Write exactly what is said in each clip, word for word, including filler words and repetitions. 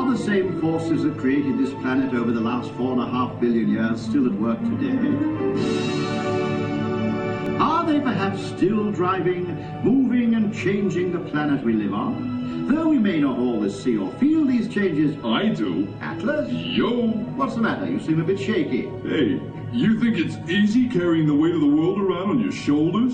Are the same forces that created this planet over the last four and a half billion years still at work today? Are they perhaps still driving, moving and changing the planet we live on? Though we may not always see or feel these changes... I do. Atlas? Yo! What's the matter? You seem a bit shaky. Hey, you think it's easy carrying the weight of the world around on your shoulders?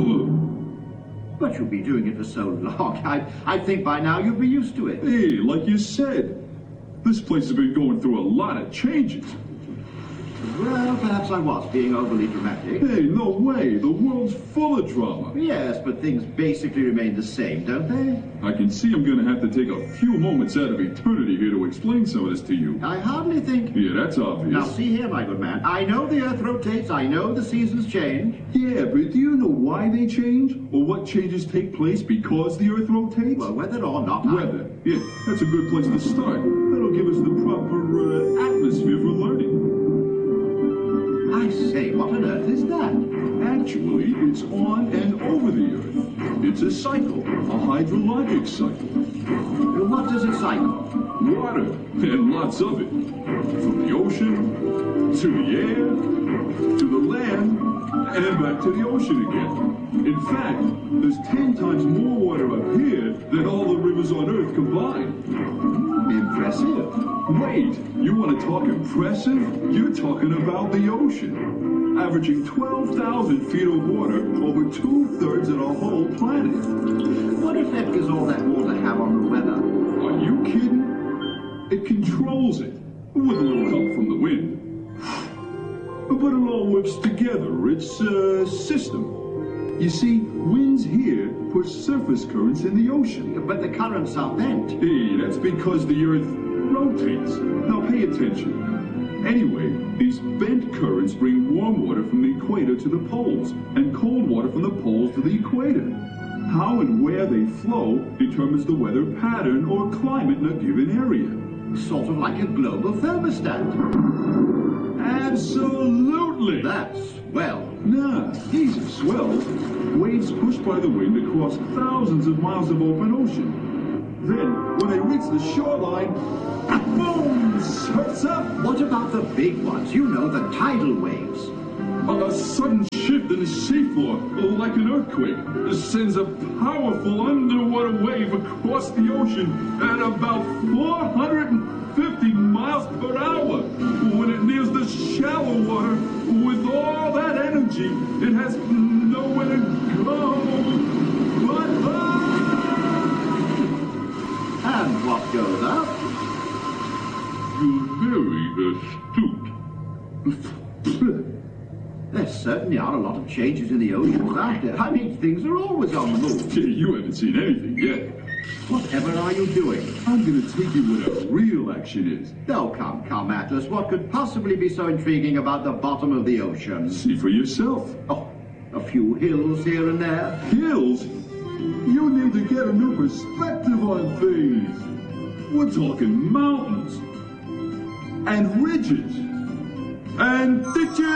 But you'll be doing it for so long. I, I think by now you'll be used to it. Hey, like you said, this place has been going through a lot of changes. Well, perhaps I was being overly dramatic. Hey, no way. The world's full of drama. Yes, but things basically remain the same, don't they? I can see I'm going to have to take a few moments out of eternity here to explain some of this to you. I hardly think... Yeah, that's obvious. Now, see here, my good man. I know the Earth rotates. I know the seasons change. Yeah, but do you know why they change? Or what changes take place because the Earth rotates? Well, whether or not... Weather. I... Yeah, that's a good place to start. That'll give us the proper uh, atmosphere for learning. I say, what on earth is that? Actually, it's on and over the Earth. It's a cycle, a hydrologic cycle. What does it cycle? Water, and lots of it. From the ocean, to the air, to the land, and back to the ocean again. In fact, there's ten times more water up here than all the rivers on Earth combined. Impressive. Wait, you want to talk impressive? You're talking about the ocean, averaging twelve thousand feet of water over two-thirds of the whole planet. What effect does all that water have on the weather? Are you kidding? It controls it, with a little help from the wind. But it all works together. It's a system. You see, winds here push surface currents in the ocean. But the currents are bent. Hey, that's because the Earth rotates. Now pay attention. Anyway, these bent currents bring warm water from the equator to the poles, and cold water from the poles to the equator. How and where they flow determines the weather pattern or climate in a given area. Sort of like a global thermostat. Absolutely! That's swell. Nah, these are swell. Waves pushed by the wind across thousands of miles of open ocean. Then, when they reach the shoreline, boom! Surfs up! What about the big ones? You know, the tidal waves. A sudden shift in the seafloor, like an earthquake, sends a powerful underwater wave across the ocean at about four hundred fifty miles per hour. When it nears the shallow water, with all that energy, it has nowhere to go but up! And what goes up? You're very astute. There certainly are a lot of changes in the oceans, aren't there? I mean, things are always on the move. Yeah, you haven't seen anything yet. Whatever are you doing? I'm going to take you where real action is. Oh, come, come, Atlas. What could possibly be so intriguing about the bottom of the ocean? See for yourself. Oh, a few hills here and there. Hills? You need to get a new perspective on things. We're talking mountains. And ridges. And ditches!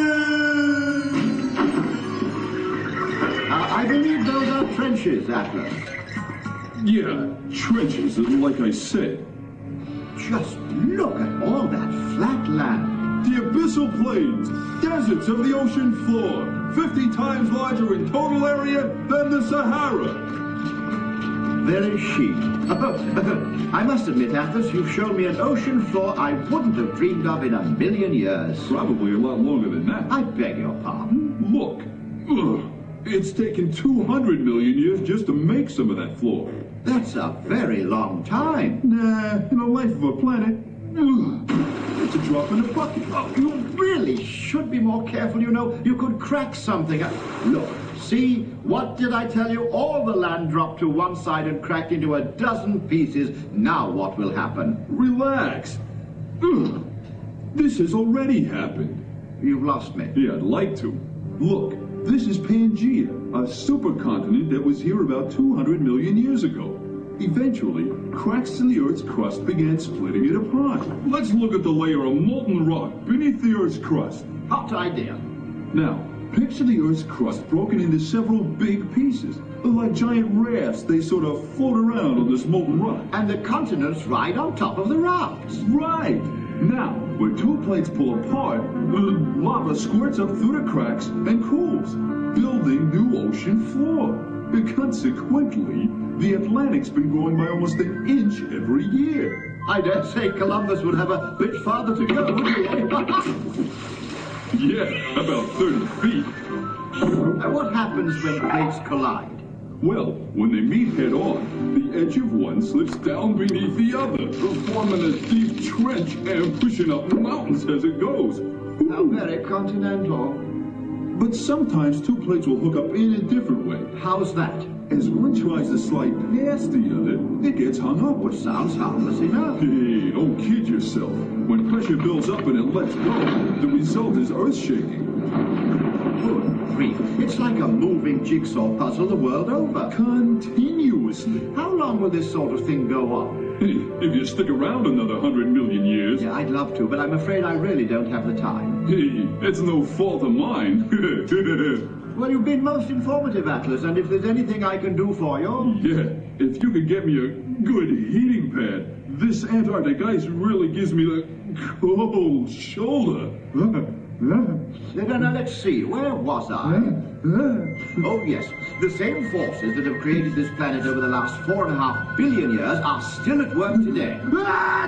Uh, I believe those are trenches, Atlas. Yeah, trenches, like I said. Just look at all that flat land. The abyssal plains, deserts of the ocean floor, fifty times larger in total area than the Sahara. Very chic. I must admit, Atlas, you've shown me an ocean floor I wouldn't have dreamed of in a million years. Probably a lot longer than that. I beg your pardon? Look. Ugh. It's taken two hundred million years just to make some of that floor. That's a very long time. Nah, in the life of a planet, ugh, it's a drop in the bucket. Oh, you really should be more careful, you know. You could crack something. Look, see, what did I tell you? All the land dropped to one side and cracked into a dozen pieces. Now what will happen? Relax. Ugh. This has already happened. You've lost me. Yeah, I'd like to. Look, this is Pangaea, a supercontinent that was here about two hundred million years ago. Eventually, cracks in the Earth's crust began splitting it apart. Let's look at the layer of molten rock beneath the Earth's crust. Hot idea. Now, Picture the Earth's crust broken into several big pieces. Like giant rafts, they sort of float around on this molten rock. And the continents ride on top of the rafts. Right! Now, when two plates pull apart, the lava squirts up through the cracks and cools, building new ocean floor. And consequently, the Atlantic's been growing by almost an inch every year. I dare say Columbus would have a bit farther to go, wouldn't he? Yeah, about thirty feet. And what happens when plates collide? Well, when they meet head on, the edge of one slips down beneath the other, forming a deep trench and pushing up mountains as it goes. How very continental. But sometimes two plates will hook up in a different way. How's that? As one tries to slide past the other, it gets hung up. Which sounds harmless enough. Hey, don't kid yourself. When pressure builds up and it lets go, the result is earth shaking. Good grief. It's like a moving jigsaw puzzle the world over. Continuously. How long will this sort of thing go on? Hey, if you stick around another hundred million years. Yeah, I'd love to, but I'm afraid I really don't have the time. Hey, it's no fault of mine. Well, you've been most informative, Atlas, and if there's anything I can do for you... Yeah, if you could get me a good heating pad, this Antarctic ice really gives me the cold shoulder. Now, now, let's see, where was I? Oh, yes, the same forces that have created this planet over the last four and a half billion years are still at work today.